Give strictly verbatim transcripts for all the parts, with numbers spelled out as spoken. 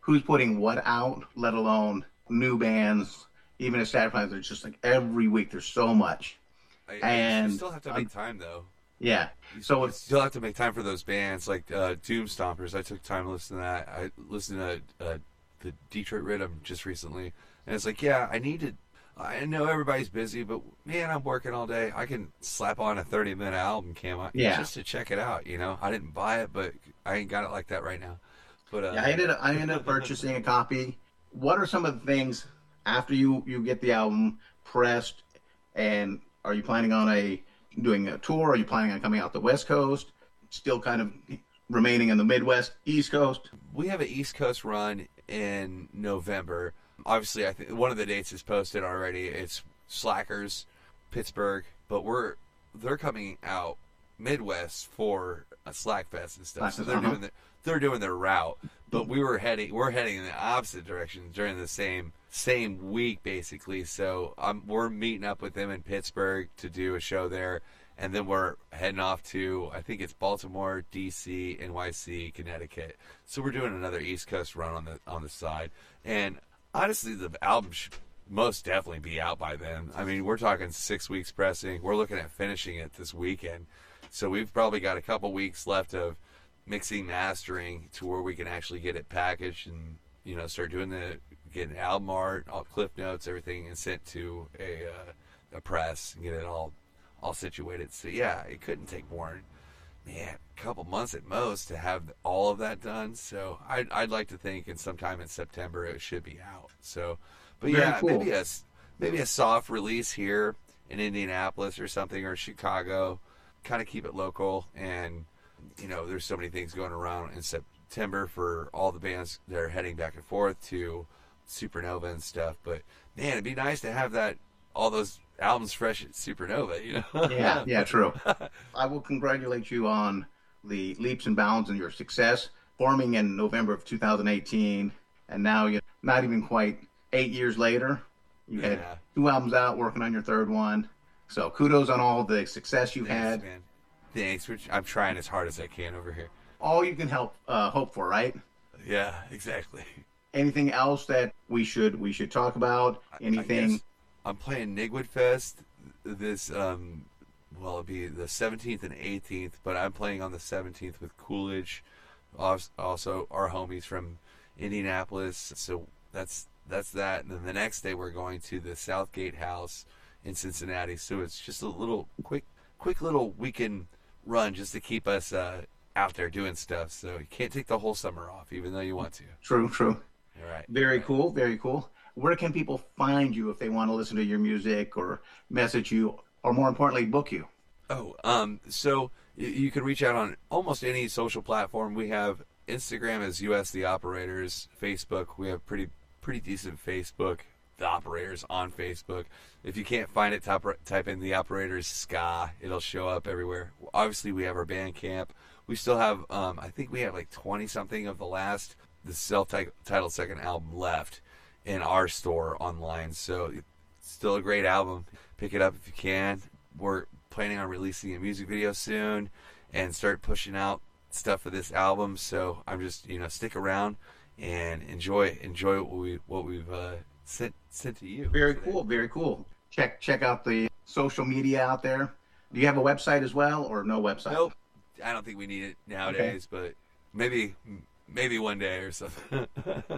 who's putting what out, let alone new bands, even established bands. There's just like every week there's so much. I, I, you And still have to um, make time though. yeah, You, so you it's still have to make time for those bands like uh, Doom Stompers. I took time to listen to that. I listened to uh, the Detroit Rhythm just recently, and it's like, yeah, I need to. I know everybody's busy, but man, I'm working all day. I can slap on a thirty minute album, Cam, I- yeah. just to check it out. You know, I didn't buy it, but I ain't got it like that right now. But uh, Yeah, I ended up, I ended up purchasing a copy. What are some of the things after you you get the album pressed, and are you planning on a doing a tour? Are you planning on coming out the West Coast? Still kind of remaining in the Midwest, East Coast? we have an East Coast run in November. Obviously, I think one of the dates is posted already. It's Slackers, Pittsburgh, but we're they're coming out Midwest for a Slackfest and stuff. So they're uh-huh. doing the, they're doing their route, but we were heading we're heading in the opposite direction during the same same week basically. So um, we're meeting up with them in Pittsburgh to do a show there, and then we're heading off to I think it's Baltimore, D C, N Y C, Connecticut. So we're doing another East Coast run on the on the side, and honestly, the album should most definitely be out by then. I mean, we're talking six weeks pressing. We're looking at finishing it this weekend. So we've probably got a couple weeks left of mixing, mastering to where we can actually get it packaged and, you know, start doing the, getting album art, all cliff notes, everything, and sent to a, uh, a press and get it all, all situated. So yeah, it couldn't take more than, man, a couple months at most to have all of that done. So I'd, I'd like to think in sometime in September it should be out. So, but Very yeah, cool. maybe a maybe a soft release here in Indianapolis or something, or Chicago. Kind of keep it local, and you know, there's so many things going around in September for all the bands that are heading back and forth to Supernova and stuff. But man, it'd be nice to have that all those albums fresh at Supernova. You know? Yeah, yeah, true. I will congratulate you on the leaps and bounds and your success forming in November of two thousand eighteen, and now you're not even quite eight years later. You had Yeah. two albums out, working on your third one. So kudos on all the success you've Thanks, had. man. Thanks. Rich. I'm trying as hard as I can over here. All you can help uh, hope for, right? Yeah, exactly. Anything else that we should we should talk about? I Anything? guess I'm playing Nigwood Fest this um well it'll be the seventeenth and eighteenth, but I'm playing on the seventeenth with Coolidge, als- also our homies from Indianapolis. So that's that's that. And then the next day we're going to the Southgate House in Cincinnati. So it's just a little quick quick little weekend run just to keep us uh, out there doing stuff. So you can't take the whole summer off, even though you want to. True, true. All right. Very All right. cool, very cool. Where can people find you if they want to listen to your music or message you, or more importantly, book you? Oh, um, so y- you can reach out on almost any social platform. We have Instagram as U S The Operators, Facebook. We have pretty pretty decent Facebook, The Operators on Facebook. If you can't find it, type, type in The Operators Ska. It'll show up everywhere. Obviously, we have our Bandcamp. We still have, um, I think we have like twenty something of the last, the self-titled second album left in our store online. So it's still a great album. Pick it up if you can. We're planning on releasing a music video soon and start pushing out stuff for this album. So I'm just, you know, stick around and enjoy enjoy what we what we've uh, sent sent to you. Very today. cool, very cool. Check check out the social media out there. Do you have a website as well, or no website? Nope, I don't think we need it nowadays, but maybe maybe one day or something.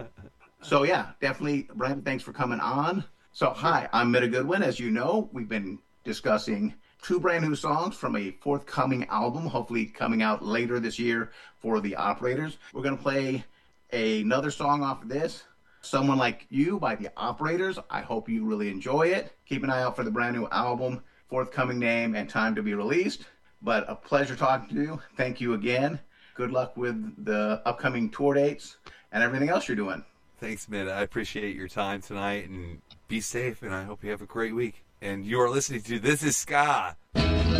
So yeah, definitely, Brandon, thanks for coming on. So hi, I'm Mitta Goodwin. As you know, we've been discussing two brand new songs from a forthcoming album, hopefully coming out later this year for the Operators. We're going to play another song off of this, Someone Like You by the Operators. I hope you really enjoy it. Keep an eye out for the brand new album, forthcoming name, and time to be released. But a pleasure talking to you. Thank you again. Good luck with the upcoming tour dates and everything else you're doing. Thanks, Mitt. I appreciate your time tonight, and be safe, and I hope you have a great week. And you are listening to This Is Ska.